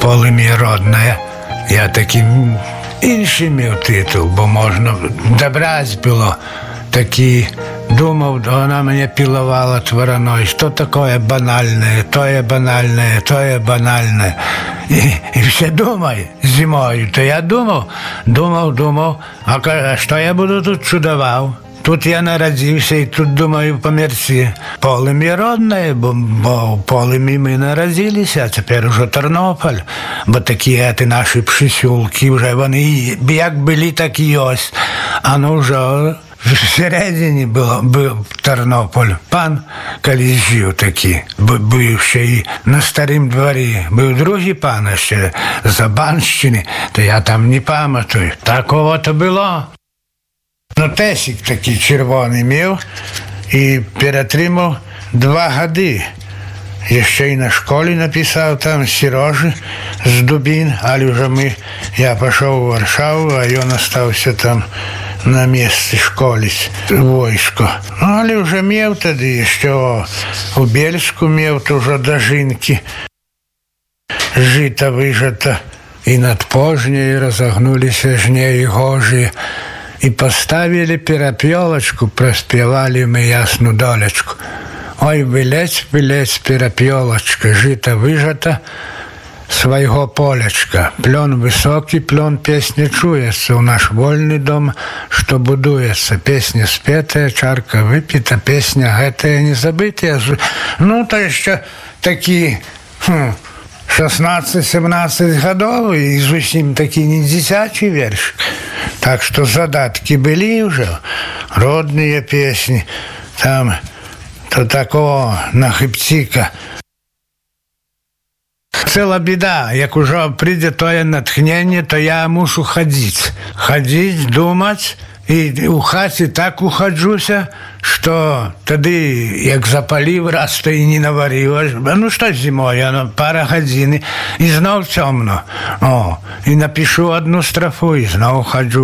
полым'я родне. Я такі інший мав титул, бо можна добрать було. Такі думав, вона мене пілувала твороной, що таке банальне, то є банальне, то є банальне. І все думай зимою. То я думав, а що я буду тут чудував? Тут я народився і тут, думаю, померці. Полым'я родне, бо полым'ї ми народилися, а тепер уже Тернопіль. Бо такі наші присілки вже, вони як були, так і ось. А ну вже всередині був Тернополь. Пан колись жив такий, був ще і на Старім дворі. Був другий пан ще з Банщини, то я там не пам'ятаю. Такого то було. Ну, тесик такий червоний мав і перетримав 2 роки. Я ще й на школі написав там Сережі з Дубін, але вже я пішов у Варшаву, а він залишився там на місці школись, військо. Ну, але вже мав тоді, ще у Бєльську мав, то вже до жінки жита вижата. І над Пожнею розогнулися жнеї гожі. І поставили перепілочку, проспівали ми ясну долечку. Ой, вилець, перепілочка, жита вижата свого полечка. Плен високий, плен песни чуется, у наш вольный дом, что будуется. Песня спетая, чарка выпита, песня гэтая не забытая. Ну, то еще такие 16-17 годов, и зусім такі не дзіцячий верш. Так что задатки были уже, родные песни, там, то такого на хипціка. Ціла біда, як уже прийде тоє натхнення, то я мушу ходити, думати, і у хаті так уходжуся, що тоді, як запалив раз, то і не наварилось. Ну що зимою, пара годин, і знов темно. І напишу одну строфу, і знов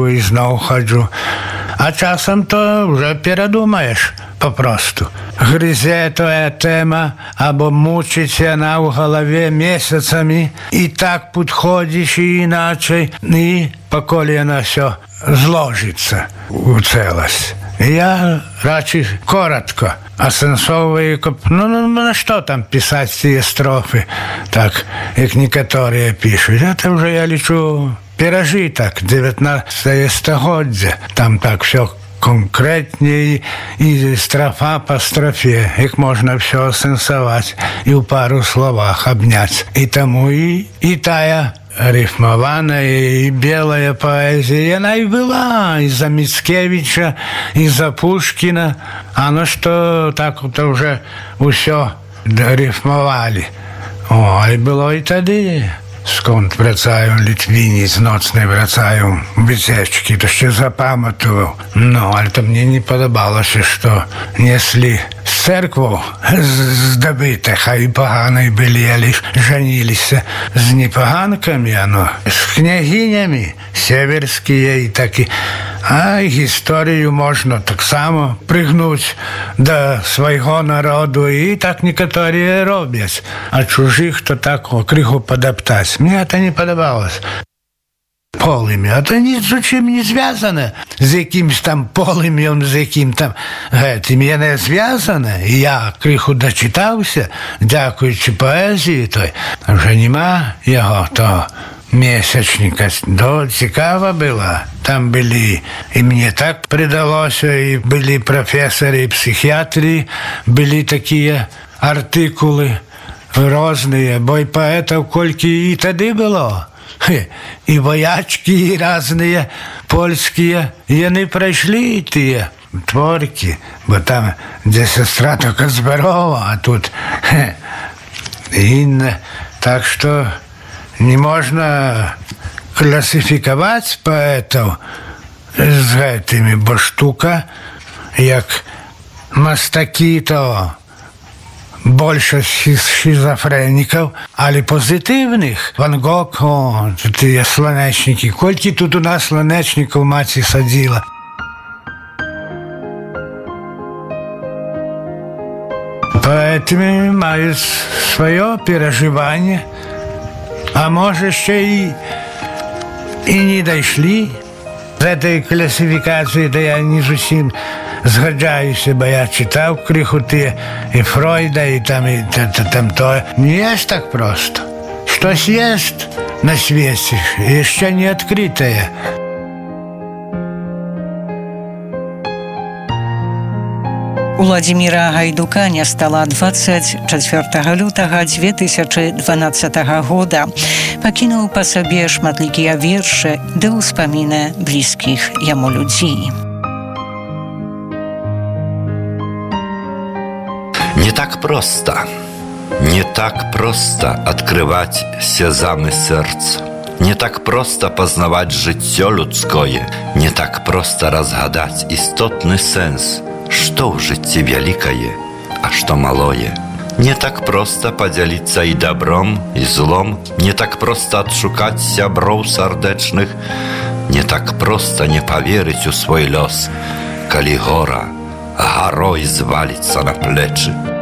ходжу. А часом то вже передумаєш попросту. Гризе твоя тема, або мучиться вона в голові місяцями, і так підходиш і іначе, і поколи вона все зложиться у целость. Я радше коротко осенсовую, на что там писать ці строфи, так, як некоторые пишут. Это уже я лечу пережиток 19 століття, там так все конкретнее, и строфа по строфе, их можно все осенсовать и в пару словах обнять. И тому и тая рифмованная и белая поэзия, она и была и за Мицкевича, и за Пушкина. Оно что так вот уже все рифмовали. И было и тоді. Скąd wracają Litwini z nocnej, wracają wycieczki, to się zapamiętywał. No, ale to mnie nie podobało się, że nieсли z cerkвą zdobytych, a i poganej byli, ale żenilись z niepogankami, z kniaginiami северські і такі. А історію можна так само пригнути до свого народу, і так некоторі роблять. А чужих то так криху подоптать. Мне это не подобалось. Полым'я. Это ни з чим не зв'язане. З якимсь там полым'ям, з яким там гетим. Я не зв'язане. І я криху дочитався, дякуючи поезії той. Вже нема його того месячника. Да, цікава була. Там были, и мне так придалось, и были профессоры, и психиатры, были такие артикулы разные, бо и поэтов кольки и тоді было. И воячки разные, польские, и они прошли те творки, бо там, где сестра только здорова, а тут Инна. Так что не можно класифікувати поетів з гэтымі, бо штука, як мастакі, то більше шизофреніків, але позитивних. Ван Гог, ті слонечники. Колькі тут у нас слонечників маці садила. Поэтому мають своє переживання. А може ще і не дійшли. З этой класифікації, то я не зовсім згаджаюся, бо я читав криху і Фройда, і там то. Не є так просто. Щось є на світі, ще не відкрите. У Владзіміра Гайдука не стала 24 лютага 2012 года. Пакінуў па сабе шматлікія вершы ды ўспаміны блізкіх яму людзей. Не так просто открывать сезамы сердца. Не так просто познавать жыццё людское. Не так просто разгадать істотны сэнс. Что в житті великое, а что малое. Не так просто поделиться и добром, и злом. Не так просто отшукать сяброў сардэчных. Не так просто не поверить у свой лёс, калі гора гарой звалится на плечи.